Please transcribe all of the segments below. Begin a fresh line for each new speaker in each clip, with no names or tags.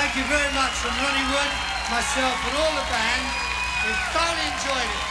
Thank you very much from Ronnie Wood, myself, and all the band. We've thoroughly enjoyed it.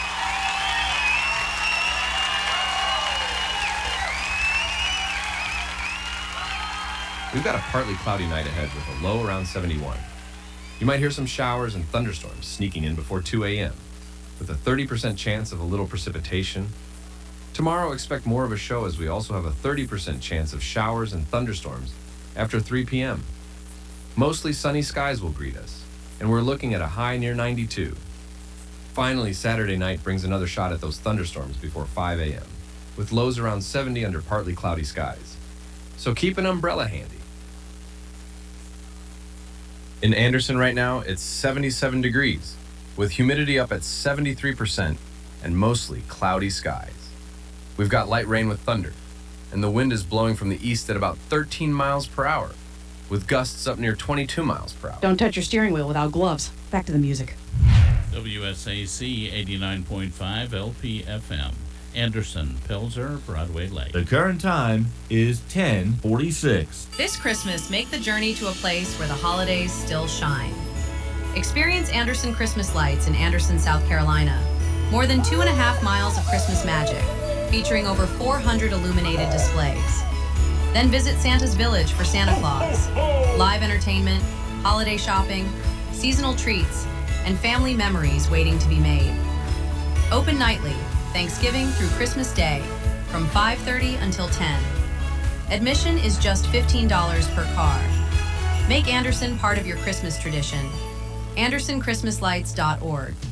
We've got a partly cloudy night ahead with a low around 71. You might hear some showers and thunderstorms sneaking in before 2 a.m., with a 30% chance of a little precipitation. Tomorrow, expect more of a show as we also have a 30% chance of showers and thunderstorms after 3 p.m. Mostly sunny skies will greet us, and we're looking at a high near 92. Finally, Saturday night brings another shot at those thunderstorms before 5 a.m., with lows around 70 under partly cloudy skies. So keep an umbrella handy.
In Anderson right now, it's 77 degrees, with humidity up at 73% and mostly cloudy skies. We've got light rain with thunder, and the wind is blowing from the east at about 13 miles per hour, with gusts up near 22 miles per hour.
Don't touch your steering wheel without gloves. Back to the music.
WSAC 89.5 LPFM. Anderson, Pilser, Broadway Lake.
The current time is 10:46.
This Christmas, make the journey to a place where the holidays still shine. Experience Anderson Christmas Lights in Anderson, South Carolina. More than 2.5 miles of Christmas magic, featuring over 400 illuminated displays. Then visit Santa's Village for Santa Claus. Live entertainment, holiday shopping, seasonal treats, and family memories waiting to be made. Open nightly, Thanksgiving through Christmas Day, from 5:30 until 10. Admission is just $15 per car. Make Anderson part of your Christmas tradition. AndersonChristmasLights.org.